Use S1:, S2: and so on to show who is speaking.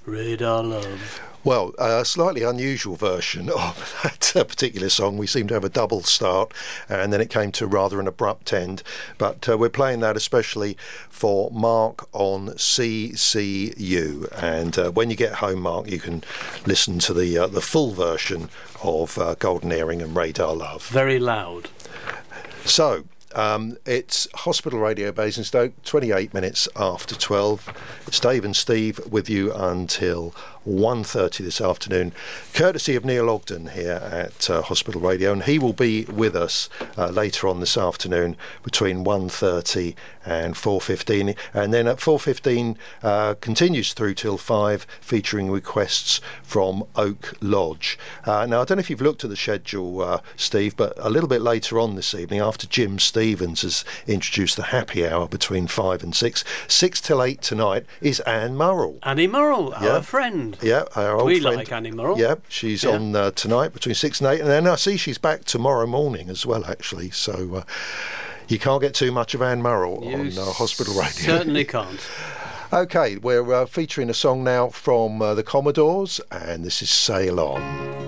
S1: Radar Love.
S2: Well, a slightly unusual version of that particular song. We seem to have a double start, and then it came to rather an abrupt end. But we're playing that especially for Mark on CCU. And when you get home, Mark, you can listen to the full version of Golden Earring and Radar Love.
S1: Very loud.
S2: So, it's Hospital Radio Basingstoke, 28 minutes after 12. It's Dave and Steve with you until 1:30 this afternoon, courtesy of Neil Ogden here at Hospital Radio, and he will be with us later on this afternoon between 1:30 and 4:15, and then at 4:15 continues through till 5, featuring requests from Oak Lodge. Now, I don't know if you've looked at the schedule, Steve, but a little bit later on this evening, after Jim Stevens has introduced the happy hour between 5 and 6 till 8 tonight, is Anne Murrell.
S1: Annie Murrell, our friend.
S2: Yeah, our old
S1: we
S2: friend.
S1: like Annie Murrell.
S2: Yeah, she's on tonight between 6 and 8, and then I see she's back tomorrow morning as well, actually. So you can't get too much of Anne Murrell on Hospital Radio.
S1: Certainly can't.
S2: Okay, we're featuring a song now from the Commodores, and this is Sail On.